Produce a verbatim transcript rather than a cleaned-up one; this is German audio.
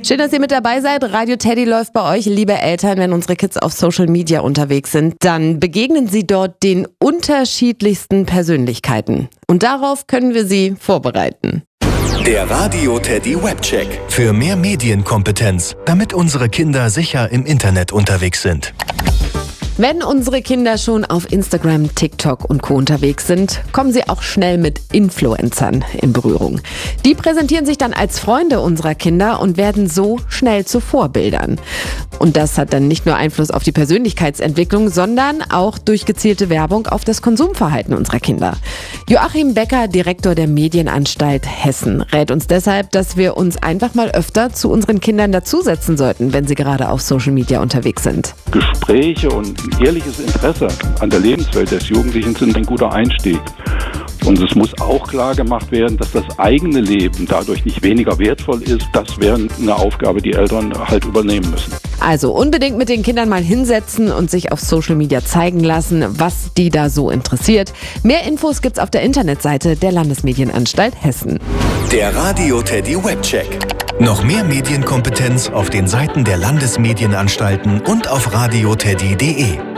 Schön, dass ihr mit dabei seid. Radio Teddy läuft bei euch. Liebe Eltern, wenn unsere Kids auf Social Media unterwegs sind, dann begegnen sie dort den unterschiedlichsten Persönlichkeiten. Und darauf können wir sie vorbereiten. Der Radio Teddy Webcheck. Für mehr Medienkompetenz, damit unsere Kinder sicher im Internet unterwegs sind. Wenn unsere Kinder schon auf Instagram, TikTok und Co. unterwegs sind, kommen sie auch schnell mit Influencern in Berührung. Die präsentieren sich dann als Freunde unserer Kinder und werden so schnell zu Vorbildern. Und das hat dann nicht nur Einfluss auf die Persönlichkeitsentwicklung, sondern auch durch gezielte Werbung auf das Konsumverhalten unserer Kinder. Joachim Becker, Direktor der Medienanstalt Hessen, rät uns deshalb, dass wir uns einfach mal öfter zu unseren Kindern dazusetzen sollten, wenn sie gerade auf Social Media unterwegs sind. Gespräche und ehrliches Interesse an der Lebenswelt des Jugendlichen sind ein guter Einstieg. Und es muss auch klar gemacht werden, dass das eigene Leben dadurch nicht weniger wertvoll ist. Das wäre eine Aufgabe, die Eltern halt übernehmen müssen. Also unbedingt mit den Kindern mal hinsetzen und sich auf Social Media zeigen lassen, was die da so interessiert. Mehr Infos gibt's auf der Internetseite der Landesmedienanstalt Hessen. Der Radio Teddy Webcheck. Noch mehr Medienkompetenz auf den Seiten der Landesmedienanstalten und auf radioteddy punkt de.